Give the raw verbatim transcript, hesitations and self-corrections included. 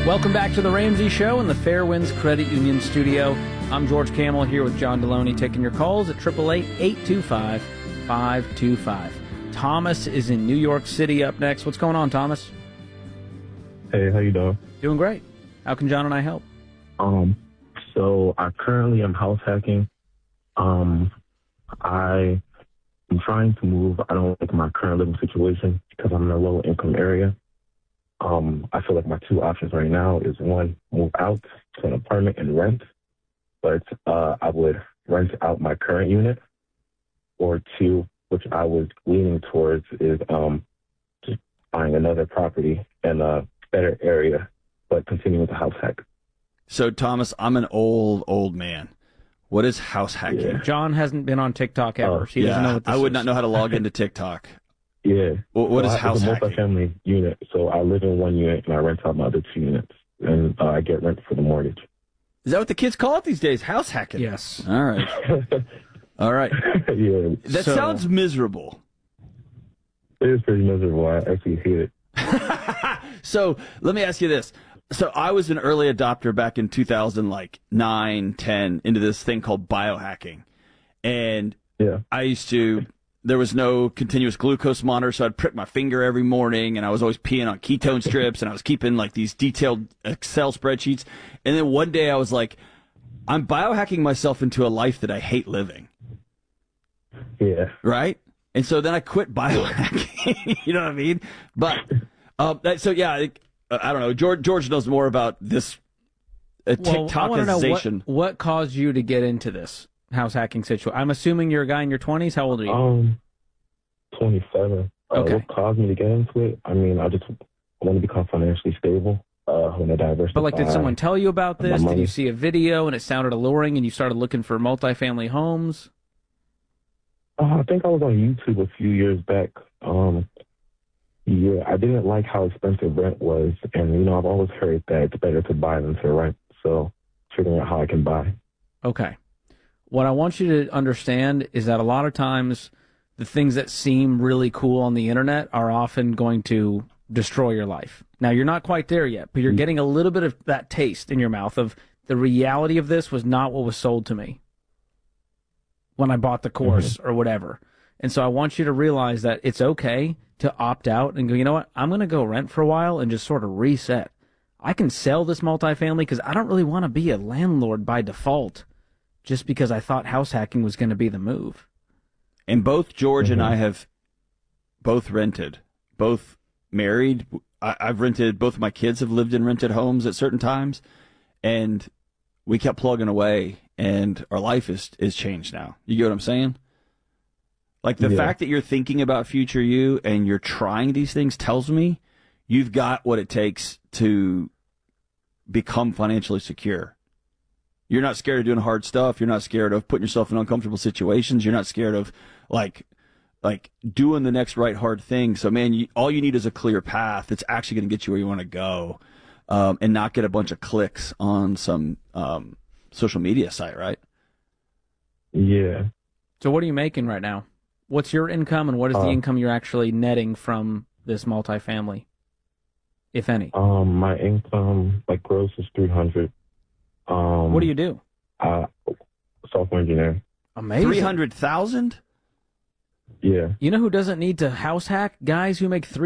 Welcome back to the Ramsey Show in the Fairwinds Credit Union studio. I'm George Camel here with John Deloney, taking your calls at eight eight eight, eight two five, five two five. Thomas is in New York City up next. What's going on, Thomas? Hey, how you doing? Doing great. How can John and I help? Um, so I currently am house hacking. Um, I am trying to move. I don't like my current living situation because I'm in a low income area. Um, I feel like my two options right now is one, move out to an apartment and rent, but uh, I would rent out my current unit, or two, which I was leaning towards, is um, just buying another property in a better area, but continue with the house hack. So, Thomas, I'm an old, old man. What is house hacking? Yeah. John hasn't been on TikTok ever. Oh, he doesn't yeah, know what this I would is. not know how to log into TikTok. Yeah. What, what so is I, house it's a hacking? multifamily unit, so I live in one unit and I rent out my other two units, and uh, I get rent for the mortgage. Is that what the kids call it these days? House hacking? Yes. All right. All right. Yeah. That So- sounds miserable. It is pretty miserable. I actually hate it. So let me ask you this. So I was an early adopter back in two thousand, like nine, ten, into this thing called biohacking. And Yeah. I used to, there was no continuous glucose monitor, so I'd prick my finger every morning, and I was always peeing on ketone strips, and I was keeping like these detailed Excel spreadsheets. And then one day I was like, I'm biohacking myself into a life that I hate living. Yeah. Right? And so then I quit biohacking. You know what I mean? But, uh, that, so yeah, I, I don't know. George, George knows more about this uh, Well, I want to know what, TikTokization. what caused you to get into this house hacking situation. I'm assuming you're a guy in your twenties. How old are you? Um, twenty-seven. Uh, Okay. What caused me to get into it? I mean, I just want to become financially stable. Uh, I want to diversify. But like, did someone tell you about my this? Did money. you see a video and it sounded alluring and you started looking for multifamily homes? Uh, I think I was on YouTube a few years back. Um, yeah, I didn't like how expensive rent was, and you know, I've always heard that it's better to buy than to rent. So, figuring out how I can buy. Okay. What I want you to understand is that a lot of times the things that seem really cool on the internet are often going to destroy your life. Now, you're not quite there yet, but you're getting a little bit of that taste in your mouth of the reality of this was not what was sold to me when I bought the course or whatever. And so I want you to realize that it's okay to opt out and go, you know what, I'm going to go rent for a while and just sort of reset. I can sell this multifamily because I don't really want to be a landlord by default just because I thought house hacking was going to be the move. And both George and I have both rented, both married. I, I've rented, both of my kids have lived in rented homes at certain times, and we kept plugging away, and our life is is changed now. You get what I'm saying? Like the Yeah. fact that you're thinking about future you and you're trying these things tells me you've got what it takes to become financially secure. You're not scared of doing hard stuff. You're not scared of putting yourself in uncomfortable situations. You're not scared of like like doing the next right hard thing. So, man, you, all you need is a clear path that's actually going to get you where you want to go, um, and not get a bunch of clicks on some um, social media site, right? Yeah. So what are you making right now? What's your income and what is the Uh, income you're actually netting from this multifamily, if any? Um, my income, like gross, is three hundred. Um, What do you do? Uh, software engineer. Amazing. Three hundred thousand. Yeah. You know who doesn't need to house hack? Guys who make three